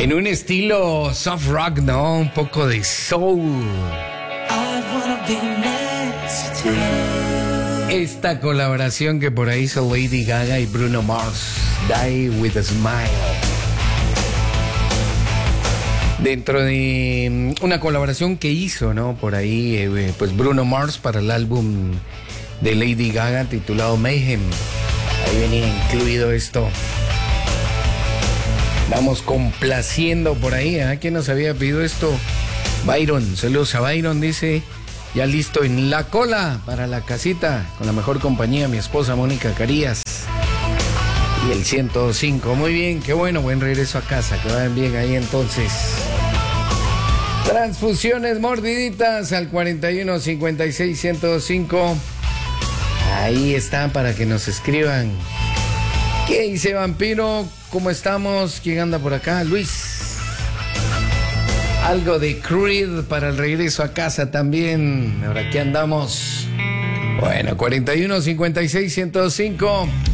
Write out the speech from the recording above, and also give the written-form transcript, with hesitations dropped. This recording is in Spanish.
En un estilo soft rock, ¿no? Un poco de soul. Esta colaboración que por ahí hizo Lady Gaga y Bruno Mars, Die With A Smile. Dentro de una colaboración que hizo, ¿no? Por ahí, pues Bruno Mars para el álbum de Lady Gaga titulado Mayhem. Ahí venía incluido esto. Vamos complaciendo por ahí, ¿eh? ¿Quién nos había pedido esto? Byron, saludos a Byron, dice, ya listo en la cola para la casita, con la mejor compañía, mi esposa Mónica Carías. Y el 105, muy bien, qué bueno, buen regreso a casa, que vayan bien ahí entonces. Transfusiones mordiditas al 41 56 105. Ahí están para que nos escriban. ¿Qué dice Vampiro? ¿Cómo estamos? ¿Quién anda por acá? Luis. Algo de Creed para el regreso a casa también. Ahora aquí andamos. Bueno, 41 56 105.